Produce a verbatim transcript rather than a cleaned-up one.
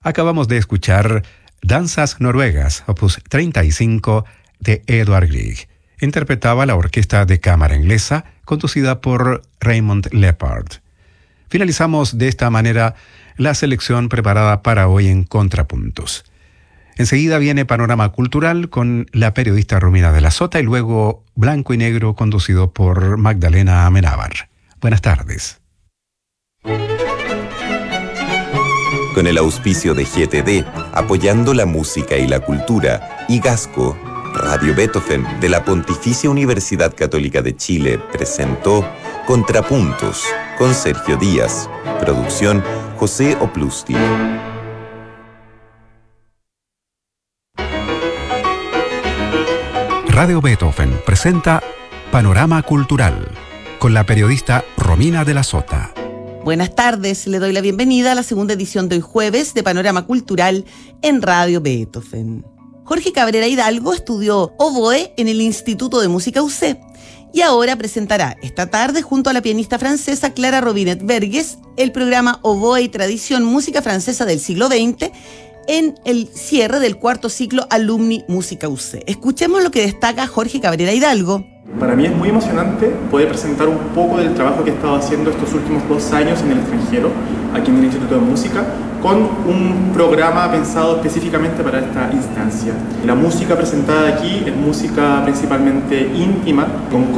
Acabamos de escuchar Danzas Noruegas, opus treinta y cinco de Edvard Grieg. Interpretaba la Orquesta de Cámara Inglesa, conducida por Raymond Leppard. Finalizamos de esta manera la selección preparada para hoy en Contrapuntos. Enseguida viene Panorama Cultural con la periodista Romina de la Sota y luego Blanco y Negro conducido por Magdalena Amenábar. Buenas tardes. Con el auspicio de G T D, apoyando la música y la cultura, y Gasco, Radio Beethoven de la Pontificia Universidad Católica de Chile presentó Contrapuntos con Sergio Díaz. Producción José Oplusti. Radio Beethoven presenta Panorama Cultural con la periodista Romina de la Sota. Buenas tardes, le doy la bienvenida a la segunda edición de hoy jueves de Panorama Cultural en Radio Beethoven. Jorge Cabrera Hidalgo estudió oboe en el Instituto de Música U C y ahora presentará esta tarde junto a la pianista francesa Clara Robinet-Verges el programa Oboe y Tradición Música Francesa del siglo veinte en el cierre del cuarto ciclo Alumni Música U C. Escuchemos lo que destaca Jorge Cabrera Hidalgo. Para mí es muy emocionante poder presentar un poco del trabajo que he estado haciendo estos últimos dos años en el extranjero, aquí en el Instituto de Música, con un programa pensado específicamente para esta instancia. La música presentada aquí es música principalmente íntima, con